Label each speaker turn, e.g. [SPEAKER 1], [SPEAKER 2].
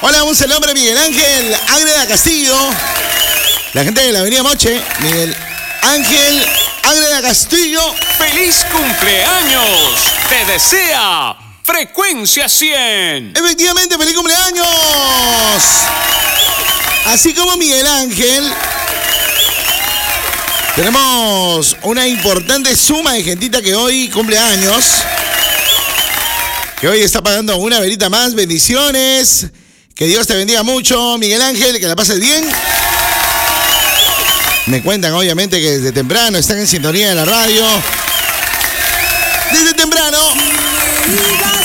[SPEAKER 1] Hola, un saludo para Miguel Ángel Ágreda Castillo. La gente de la avenida Moche. Miguel Ángel Ágreda Castillo.
[SPEAKER 2] ¡Feliz cumpleaños! Te desea Frecuencia 100.
[SPEAKER 1] Efectivamente, feliz cumpleaños. Así como Miguel Ángel, tenemos una importante suma de gentita que hoy cumple años, que hoy está pagando una velita más. Bendiciones. Que Dios te bendiga mucho, Miguel Ángel, que la pases bien. Me cuentan, obviamente, que desde temprano están en sintonía de la radio. Desde temprano.